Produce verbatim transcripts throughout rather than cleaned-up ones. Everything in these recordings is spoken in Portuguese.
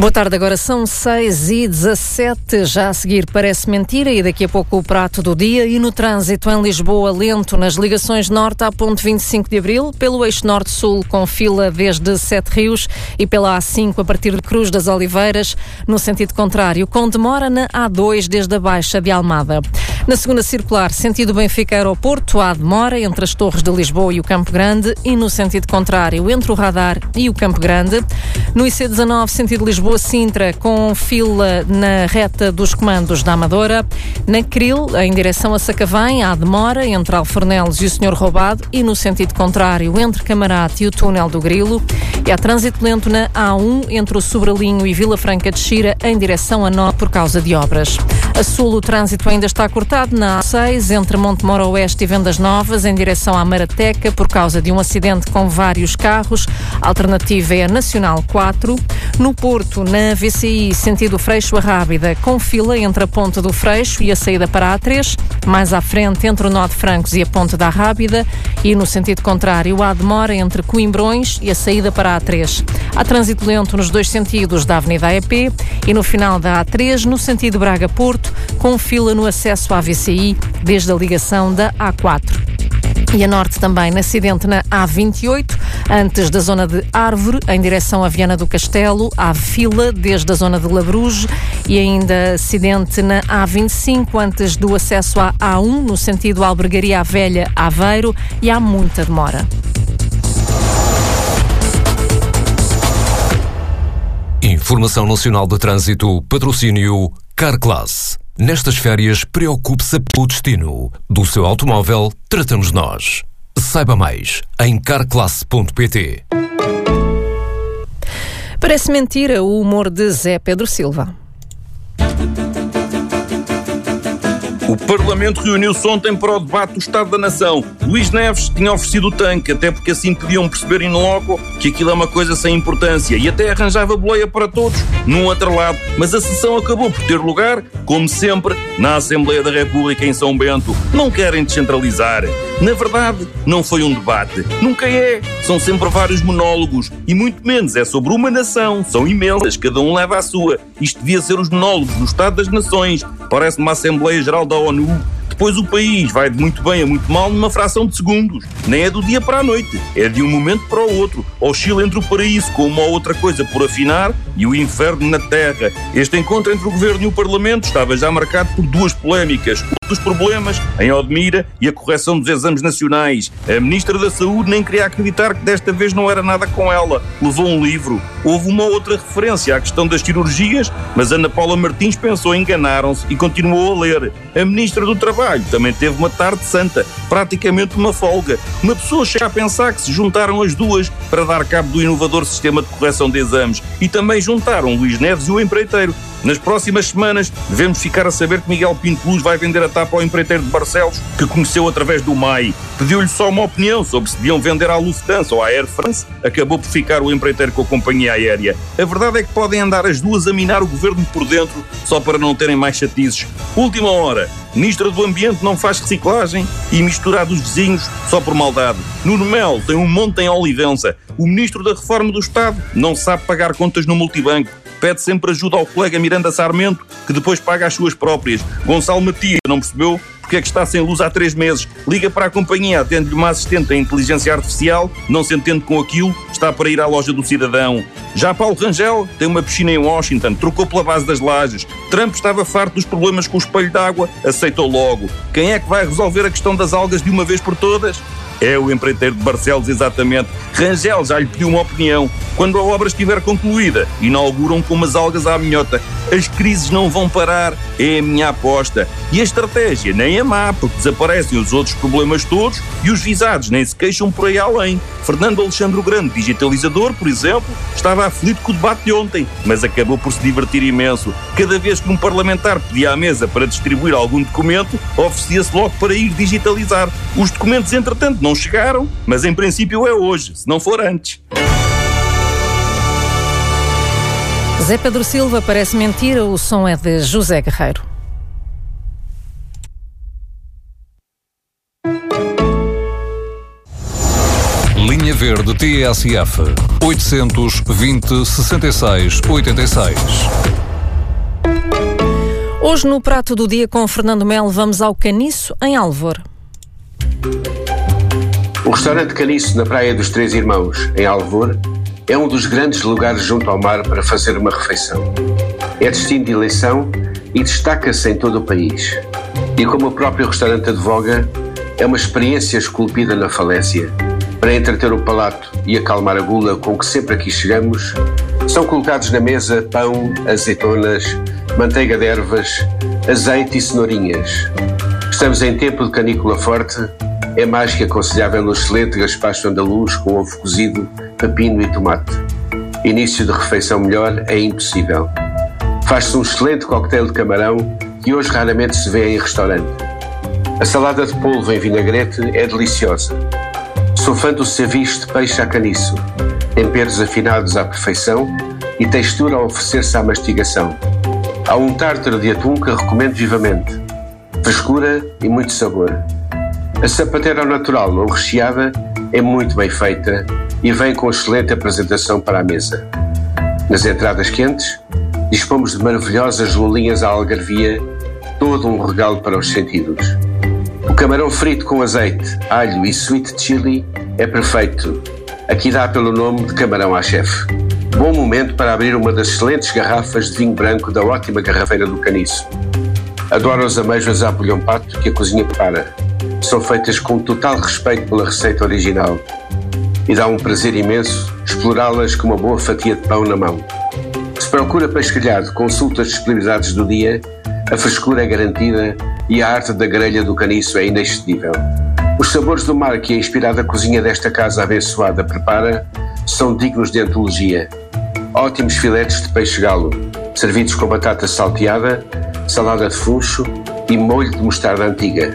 Boa tarde, agora são seis e dezassete, já a seguir parece mentira e daqui a pouco o prato do dia. E no trânsito em Lisboa, lento nas ligações norte à ponte vinte e cinco de Abril, pelo eixo norte-sul com fila desde Sete Rios e pela A cinco a partir de Cruz das Oliveiras, no sentido contrário, com demora na A dois desde a Baixa de Almada. Na segunda circular, sentido Benfica-Aeroporto, há demora entre as Torres de Lisboa e o Campo Grande e no sentido contrário, entre o Radar e o Campo Grande. No I C dezanove, sentido Lisboa-Sintra, com fila na reta dos comandos da Amadora. Na Cril, em direção a Sacavém, há demora entre Alfornelos e o Senhor Roubado e no sentido contrário, entre Camarate e o Túnel do Grilo. E há trânsito lento na A um, entre o Sobralinho e Vila Franca de Xira, em direção a Norte por causa de obras. A sul, o trânsito ainda está cortado na A seis, entre Montemor Oeste e Vendas Novas, em direção à Marateca, por causa de um acidente com vários carros. A alternativa é a Nacional quatro. No Porto, na V C I, sentido Freixo a Rábida, com fila entre a Ponte do Freixo e a saída para a A três. Mais à frente, entre o Nó de Francos e a Ponte da Rábida. E no sentido contrário, há demora entre Coimbrões e a saída para a A três. Há trânsito lento nos dois sentidos da Avenida A E P e no final da A três, no sentido Braga-Porto, com fila no acesso à V C I, desde a ligação da A quatro. E a norte também, no acidente na A vinte e oito, antes da zona de Árvore, em direção a Viana do Castelo, há fila desde a zona de Labruge e ainda acidente na A vinte e cinco, antes do acesso à A um, no sentido Albergaria Velha Aveiro, e há muita demora. Informação Nacional de Trânsito, patrocínio Carclass. Nestas férias, preocupe-se com o destino. Do seu automóvel, tratamos nós. Saiba mais em carclass ponto pt. Parece mentira o humor de Zé Pedro Silva. O Parlamento reuniu-se ontem para o debate do Estado da Nação. Luís Neves tinha oferecido o tanque, até porque assim podiam perceber in loco que aquilo é uma coisa sem importância, e até arranjava boleia para todos, num outro lado. Mas a sessão acabou por ter lugar, como sempre, na Assembleia da República em São Bento. Não querem descentralizar. Na verdade, não foi um debate. Nunca é. São sempre vários monólogos. E muito menos é sobre uma nação. São imensas, cada um leva a sua. Isto devia ser os monólogos do Estado das Nações. Parece uma Assembleia Geral da ONU. Depois o país vai de muito bem a muito mal numa fração de segundos. Nem é do dia para a noite, é de um momento para o outro. Oscila entre o paraíso com uma ou outra coisa por afinar e o inferno na terra. Este encontro entre o Governo e o Parlamento estava já marcado por duas polémicas. Um dos problemas em Odmira e a correção dos exames nacionais. A Ministra da Saúde nem queria acreditar que desta vez não era nada com ela. Levou um livro. Houve uma outra referência à questão das cirurgias, mas Ana Paula Martins pensou, enganaram-se e continuou a ler. A Ministra do Trabalho também teve uma tarde santa, praticamente uma folga. Uma pessoa chega a pensar que se juntaram as duas para dar cabo do inovador sistema de correção de exames e também juntaram Luís Neves e o empreiteiro. Nas próximas semanas devemos ficar a saber que Miguel Pinto Luz vai vender a tapa ao empreiteiro de Barcelos, que conheceu através do M A I. Pediu-lhe só uma opinião sobre se deviam vender à Lufthansa ou à Air France. Acabou por ficar o empreiteiro com a companhia aérea. A verdade é que podem andar as duas a minar o governo por dentro só para não terem mais chatices. Última hora. Ministra do Ambiente não faz reciclagem e misturar dos vizinhos só por maldade. Nuno Melo tem um monte em Olivença. O Ministro da Reforma do Estado não sabe pagar contas no multibanco. Pede sempre ajuda ao colega Miranda Sarmento, que depois paga as suas próprias. Gonçalo Matias não percebeu porque é que está sem luz há três meses. Liga para a companhia, atende-lhe uma assistente em inteligência artificial, não se entende com aquilo, está para ir à loja do cidadão. Já Paulo Rangel tem uma piscina em Washington, trocou pela base das lajes. Trump estava farto dos problemas com o espelho d'água, aceitou logo. Quem é que vai resolver a questão das algas de uma vez por todas? É o empreiteiro de Barcelos, exatamente. Rangel já lhe pediu uma opinião. Quando a obra estiver concluída, inauguram com umas algas à minhota. As crises não vão parar, é a minha aposta. E a estratégia nem é má, porque desaparecem os outros problemas todos e os visados nem se queixam por aí além. Fernando Alexandre o Grande, digitalizador, por exemplo, estava aflito com o debate de ontem, mas acabou por se divertir imenso. Cada vez que um parlamentar pedia à mesa para distribuir algum documento, oferecia-se logo para ir digitalizar. Os documentos, entretanto, não chegaram, mas em princípio é hoje, se não for antes. Zé Pedro Silva, parece mentira, o som é de José Guerreiro. Linha Verde T S F oitocentos, vinte, sessenta e seis, oitenta e seis. Hoje no Prato do Dia com Fernando Melo vamos ao Caniço, em Alvor. O restaurante Caniço, na Praia dos Três Irmãos, em Alvor, é um dos grandes lugares junto ao mar para fazer uma refeição. É destino de eleição e destaca-se em todo o país. E como o próprio restaurante advoga, é uma experiência esculpida na falência. Para entreter o palato e acalmar a gula com que sempre aqui chegamos, são colocados na mesa pão, azeitonas, manteiga de ervas, azeite e cenourinhas. Estamos em tempo de canícula forte, é mais que aconselhável um excelente gaspacho andaluz com ovo cozido, pepino e tomate. Início de refeição melhor é impossível. Faz-se um excelente coquetel de camarão que hoje raramente se vê em restaurante. A salada de polvo em vinagrete é deliciosa. Sou fã do ceviche de peixe a caniço, temperos afinados à perfeição e textura a oferecer-se à mastigação. Há um tártaro de atum que recomendo vivamente. Frescura e muito sabor. A sapateira ao natural ou recheada é muito bem feita e vem com excelente apresentação para a mesa. Nas entradas quentes, dispomos de maravilhosas lulinhas à algarvia, todo um regalo para os sentidos. O camarão frito com azeite, alho e sweet chili é perfeito. Aqui dá pelo nome de camarão à chefe. Bom momento para abrir uma das excelentes garrafas de vinho branco da ótima garrafeira do Caniço. Adoro as ameijas à bolhão pato que a cozinha prepara. São feitas com total respeito pela receita original. E dá um prazer imenso explorá-las com uma boa fatia de pão na mão. Se procura peixe grelhado, consulta as disponibilidades do dia, a frescura é garantida e a arte da grelha do Caniço é inexcedível. Os sabores do mar que a inspirada cozinha desta casa abençoada prepara são dignos de antologia. Ótimos filetes de peixe-galo, servidos com batata salteada, salada de funcho e molho de mostarda antiga.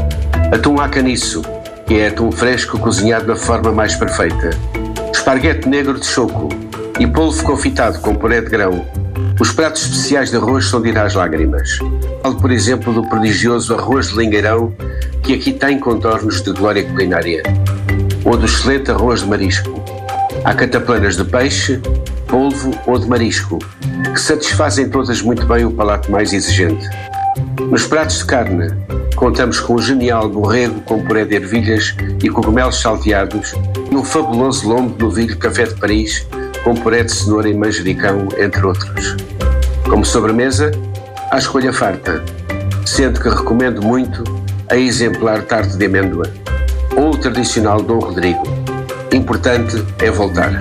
Atum à caniço, que é atum fresco cozinhado na forma mais perfeita. Esparguete negro de choco e polvo confitado com puré de grão. Os pratos especiais de arroz são de ir às lágrimas. Falo, por exemplo, do prodigioso arroz de lingueirão, que aqui tem contornos de glória culinária. Ou do excelente arroz de marisco. Há cataplanas de peixe, polvo ou de marisco, que satisfazem todas muito bem o palato mais exigente. Nos pratos de carne, contamos com um genial borrego com puré de ervilhas e cogumelos salteados e um fabuloso lombo de novilho café de Paris com puré de cenoura e manjericão, entre outros. Como sobremesa, há escolha farta, sendo que recomendo muito a exemplar tarte de amêndoa ou o tradicional Dom Rodrigo. Importante é voltar.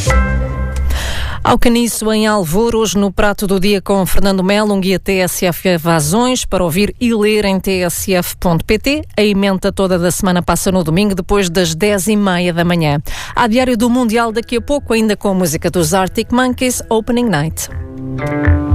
Ao Caniço, em Alvor, hoje no Prato do Dia com Fernando Melo, um guia T S F Vazões para ouvir e ler em t s f ponto p t. A emenda toda da semana passa no domingo, depois das dez e meia da manhã. Há Diário do Mundial daqui a pouco, ainda com a música dos Arctic Monkeys, Opening Night.